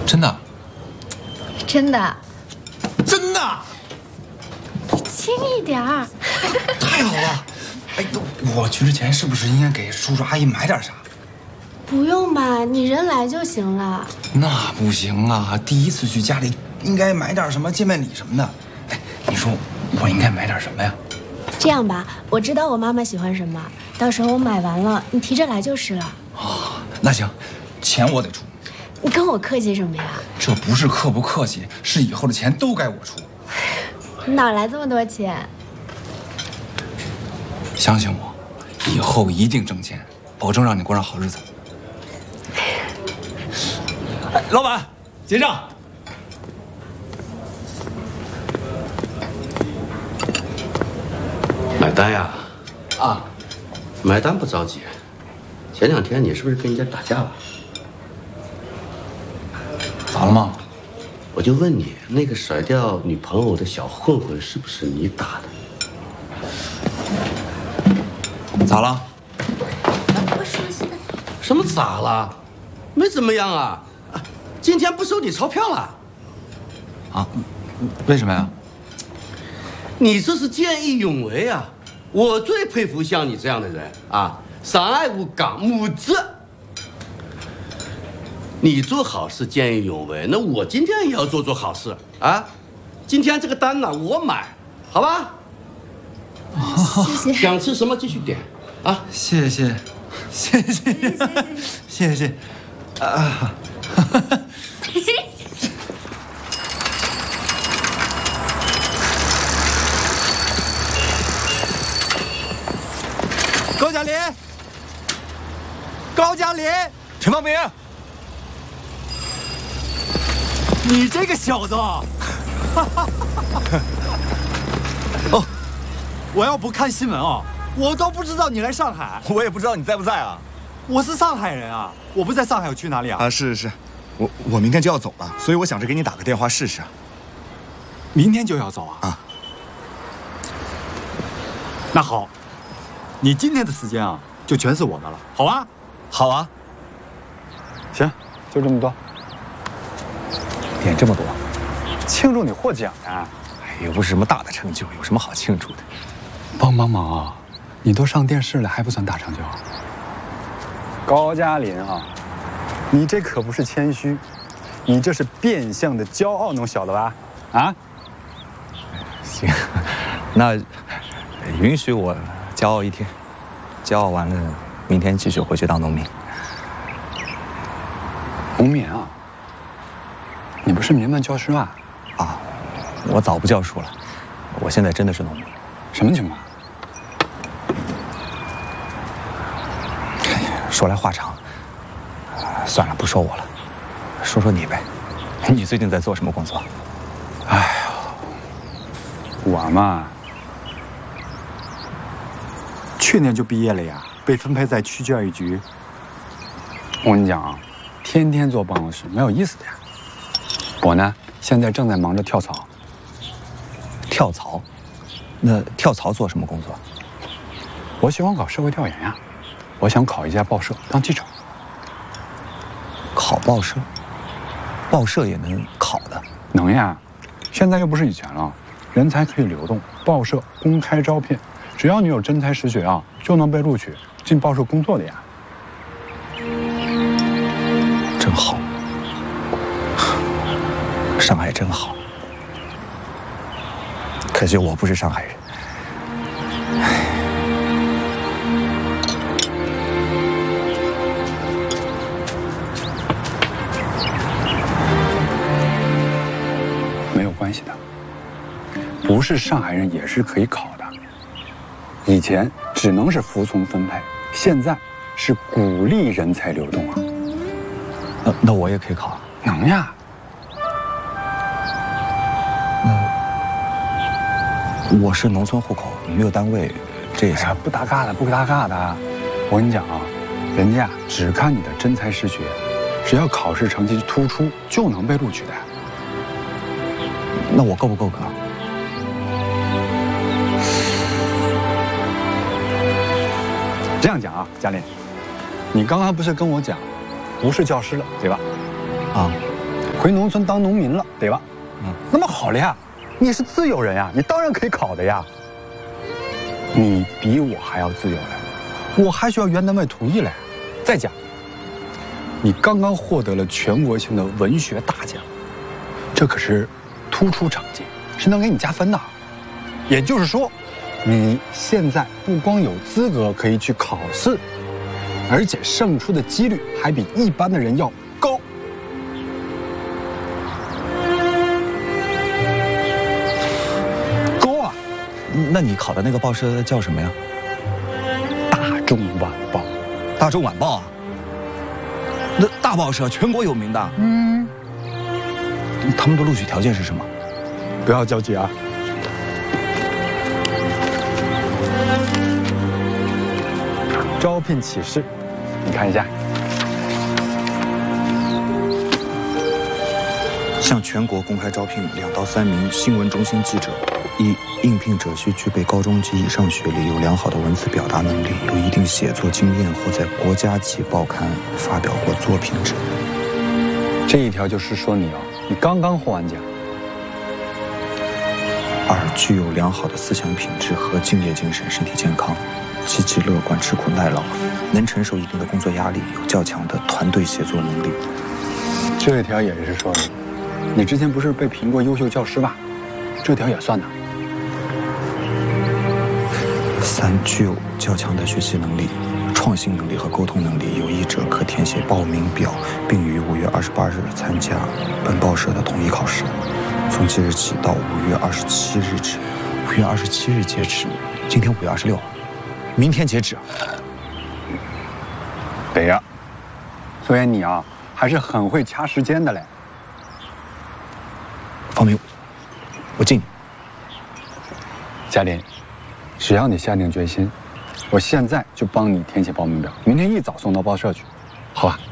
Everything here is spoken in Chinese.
真的？ 真的？ 真的？ 轻一点儿。 太好了！哎，我去之前是不是应该给叔叔阿姨买点啥？ 不用吧，你人来就行了。 那不行啊，第一次去家里应该买点什么见面礼什么的。哎，你说我应该买点什么呀？ 这样吧，我知道我妈妈喜欢什么，到时候我买完了，你提着来就是了。 哦，那行，钱我得出。 你跟我客气什么呀？ 这不是客不客气，是以后的钱都该我出。 哪来这么多钱？ 相信我，以后一定挣钱，保证让你过上好日子。哎，老板，结账。 买单呀？ 啊， 买单不着急。前2天你是不是跟人家打架了？ 咋了吗？ 我就问你，那个甩掉女朋友的小混混是不是你打的？ 咋了？ 我说现在什么咋了？没怎么样啊。今天不收你钞票了。 啊？为什么呀？ 你这是见义勇为啊！我最佩服像你这样的人啊，上爱无港母子。你做好事见义勇为，那我今天也要做好事啊！今天这个单呢，我买，好吧？ 谢谢。 想吃什么继续点啊！ 谢谢，谢谢，谢谢，啊！ 高加林，高加林， 陈方明， 你这个小子！哦，我要不看新闻啊，我都不知道你来上海。 我也不知道你在不在啊。 我是上海人啊，我不在上海我去哪里啊？ 啊，是，我明天就要走了，所以我想着给你打个电话试试。 明天就要走啊？ 啊。 那好，你今天的时间啊，就全是我的了，好吧？ 好啊。 行，就这么多。 点这么多， 庆祝你获奖啊！ 哎，又不是什么大的成就，有什么好庆祝的？ 帮忙啊！你都上电视了，还不算大成就？高加林啊，你这可不是谦虚，你这是变相的骄傲，能晓得吧？啊？ 行，那允许我骄傲一天，骄傲完了，明天继续回去当农民。 农民啊？你不是民办教师吧？ 啊，我早不教书了，我现在真的是农民。 什么情况？ 说来话长，算了，不说我了，说说你呗。你最近在做什么工作？ 哎呀，我嘛，去年就毕业了呀，被分配在区教育局。我跟你讲啊，天天坐办公室没有意思的呀。我呢，现在正在忙着跳槽。 跳槽？那跳槽做什么工作？ 我喜欢搞社会调研呀，我想考一家报社当记者。 考报社？报社也能考的？ 能呀，现在又不是以前了，人才可以流动，报社公开招聘，只要你有真才实学啊，就能被录取进报社工作的呀。 真好，上海真好。可惜我不是上海人。 没有关系的，不是上海人也是可以考的。以前只能是服从分配，现在是鼓励人才流动啊。 那我也可以考？ 能呀。 我是农村户口，没有单位，这也是不搭嘎的，不搭嘎的。我跟你讲啊，人家只看你的真才实学，只要考试成绩突出就能被录取的。 那我够不够格？ 这样讲啊，嘉林，你刚刚不是跟我讲，不是教师了，对吧？ 啊， 回农村当农民了，对吧？那么好了呀，你是自由人呀，你当然可以考的呀。你比我还要自由嘞，我还需要原单位同意嘞。再讲，你刚刚获得了全国性的文学大奖，这可是突出成绩，是能给你加分的。也就是说，你现在不光有资格可以去考试，而且胜出的几率还比一般的人要高。高啊！ 那你考的那个报社叫什么呀？ 大众晚报。 大众晚报啊？那大报社全国有名的。他们的录取条件是什么？ 不要着急啊。招聘启事，你看一下。 向全国公开招聘2到3名新闻中心记者。一、应聘者需具备高中及以上学历，有良好的文字表达能力，有一定写作经验或在国家级报刊发表过作品者。 这一条就是说你你刚刚获完奖。 2、具有良好的思想品质和敬业精神，身体健康，积极乐观，吃苦耐劳，能承受一定的工作压力，有较强的团队协作能力。 这一条也是说你之前不是被评过优秀教师吧？这条也算呢。 3、具有较强的学习能力、创新能力和沟通能力，有意者可填写报名表，并于5月28日参加本报社的统一考试，从即日起到5月27日止。5月27日截止，今天5月26，明天截止。 对呀，所以你还是很会掐时间的嘞。 方明，我敬你。 嘉林，只要你下定决心，我现在就帮你填写报名表，明天一早送到报社去，好吧？